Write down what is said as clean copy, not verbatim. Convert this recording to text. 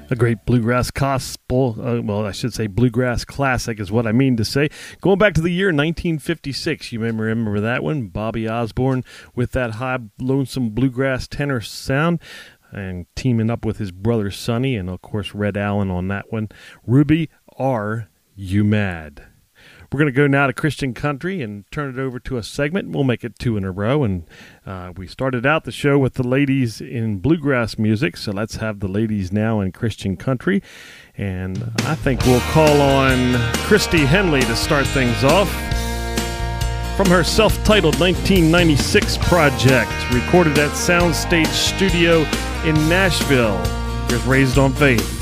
A great bluegrass gospel, I should say bluegrass classic is what I mean to say. Going back to the year 1956, you may remember that one. Bobby Osborne with that high, lonesome bluegrass tenor sound and teaming up with his brother Sonny and, of course, Red Allen on that one. Ruby, Are You Mad? We're going to go now to Christian country and turn it over to a segment. We'll make it two in a row. And we started out the show with the ladies in bluegrass music, so let's have the ladies now in Christian country. And I think we'll call on Christy Henley to start things off. From her self-titled 1996 project, recorded at Soundstage Studio in Nashville. Here's Raised on Faith.